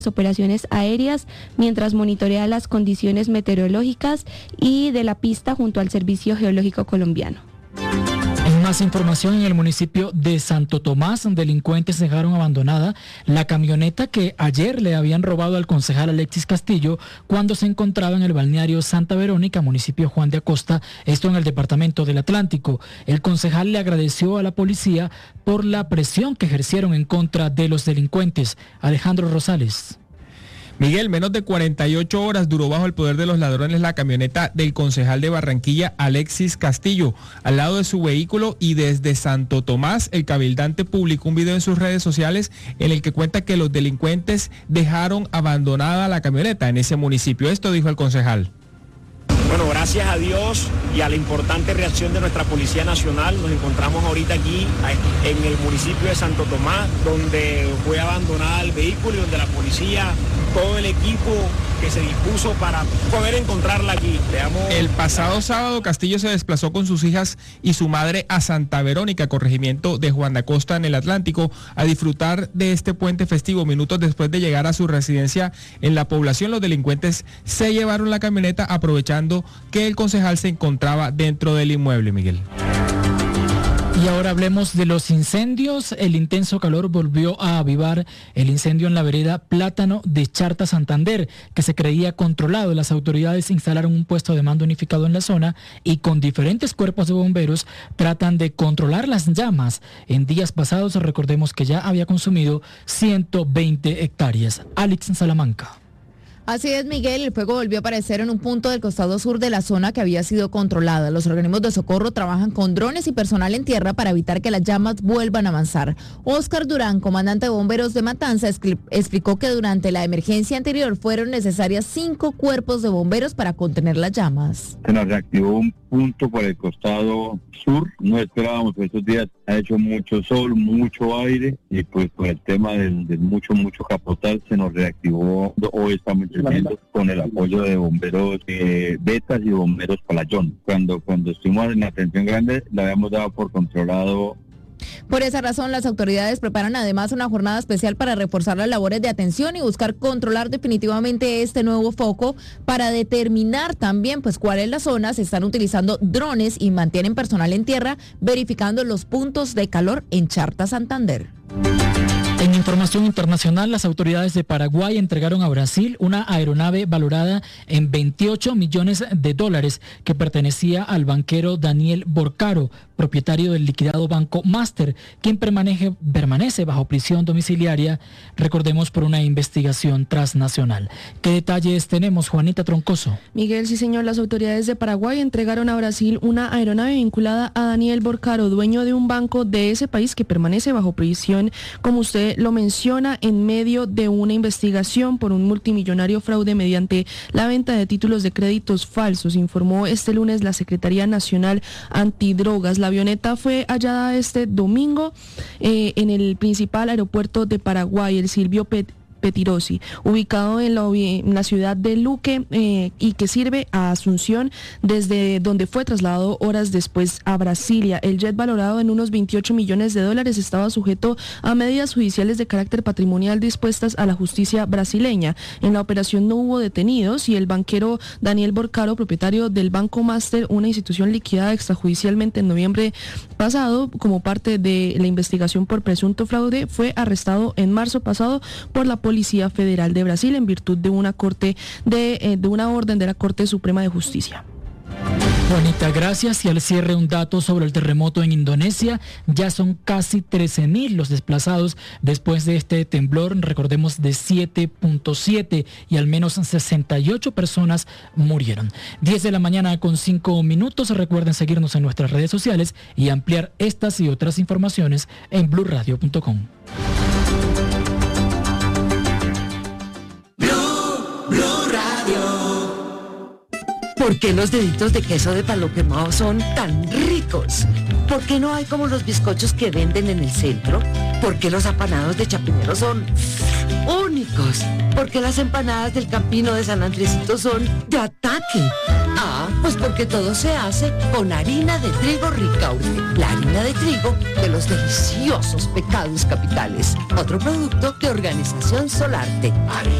operaciones aéreas mientras monitorea las condiciones meteorológicas y de la pista junto al Servicio Geológico Colombiano. En más información, en el municipio de Santo Tomás, delincuentes dejaron abandonada la camioneta que ayer le habían robado al concejal Alexis Castillo cuando se encontraba en el balneario Santa Verónica, municipio Juan de Acosta, esto en el departamento del Atlántico. El concejal le agradeció a la policía por la presión que ejercieron en contra de los delincuentes. Alejandro Rosales. Miguel, menos de 48 horas duró bajo el poder de los ladrones la camioneta del concejal de Barranquilla, Alexis Castillo. Al lado de su vehículo y desde Santo Tomás, el cabildante publicó un video en sus redes sociales en el que cuenta que los delincuentes dejaron abandonada la camioneta en ese municipio. Esto dijo el concejal. Bueno, gracias a Dios y a la importante reacción de nuestra Policía Nacional, nos encontramos ahorita aquí en el municipio de Santo Tomás, donde fue abandonada el vehículo y donde la policía, todo el equipo que se dispuso para poder encontrarla aquí. El pasado sábado, Castillo se desplazó con sus hijas y su madre a Santa Verónica, corregimiento de Juan de Acosta en el Atlántico, a disfrutar de este puente festivo. Minutos después de llegar a su residencia en la población, los delincuentes se llevaron la camioneta aprovechando que el concejal se encontraba dentro del inmueble, Miguel. Y ahora hablemos de los incendios. El intenso calor volvió a avivar el incendio en la vereda Plátano de Charta, Santander, que se creía controlado. Las autoridades instalaron un puesto de mando unificado en la zona y con diferentes cuerpos de bomberos tratan de controlar las llamas. En días pasados, recordemos que ya había consumido 120 hectáreas. Alex Salamanca. Así es, Miguel, el fuego volvió a aparecer en un punto del costado sur de la zona que había sido controlada. Los organismos de socorro trabajan con drones y personal en tierra para evitar que las llamas vuelvan a avanzar. Óscar Durán, comandante de bomberos de Matanza, explicó que durante la emergencia anterior fueron necesarias 5 cuerpos de bomberos para contener las llamas. Se nos reactivó un punto por el costado sur, no esperábamos, que estos días ha hecho mucho sol, mucho aire y pues por el tema del mucho capotal se nos reactivó. Hoy estamos interviniendo con el apoyo de bomberos Betas y bomberos Palayón. Cuando estuvimos en la atención grande la habíamos dado por controlado. Por esa razón, las autoridades preparan además una jornada especial para reforzar las labores de atención y buscar controlar definitivamente este nuevo foco para determinar también pues cuál es la zona. Se están utilizando drones y mantienen personal en tierra verificando los puntos de calor en Charta, Santander. En información internacional, las autoridades de Paraguay entregaron a Brasil una aeronave valorada en $28 millones que pertenecía al banquero Daniel Borcaro, propietario del liquidado Banco Master, quien permanece bajo prisión domiciliaria, recordemos, por una investigación transnacional. ¿Qué detalles tenemos, Juanita Troncoso? Miguel, sí señor, las autoridades de Paraguay entregaron a Brasil una aeronave vinculada a Daniel Borcaro, dueño de un banco de ese país que permanece bajo prisión, como usted lo menciona, en medio de una investigación por un multimillonario fraude mediante la venta de títulos de créditos falsos, informó este lunes la Secretaría Nacional Antidrogas. La avioneta fue hallada este domingo en el principal aeropuerto de Paraguay, el Silvio Petirosi, ubicado en la ciudad de Luque y que sirve a Asunción, desde donde fue trasladado horas después a Brasilia. El jet, valorado en unos $28 millones, estaba sujeto a medidas judiciales de carácter patrimonial dispuestas a la justicia brasileña. En la operación no hubo detenidos y el banquero Daniel Borcaro, propietario del Banco Master, una institución liquidada extrajudicialmente en noviembre pasado como parte de la investigación por presunto fraude, fue arrestado en marzo pasado por la Policía Federal de Brasil en virtud de una orden de la Corte Suprema de Justicia. Juanita, gracias. Y al cierre, un dato sobre el terremoto en Indonesia. Ya son casi 13,000 los desplazados después de este temblor, recordemos, de 7.7, y al menos 68 personas murieron. 10 de la mañana con 5 minutos. Recuerden seguirnos en nuestras redes sociales y ampliar estas y otras informaciones en blurradio.com. ¿Por qué los deditos de queso de palo quemado son tan ricos? ¿Por qué no hay como los bizcochos que venden en el centro? ¿Por qué los apanados de Chapinero son únicos, porque las empanadas del Campino de San Andresito son de ataque. Ah, pues porque todo se hace con harina de trigo Ricaurte, la harina de trigo de los deliciosos Pecados Capitales. Otro producto de Organización Solarte.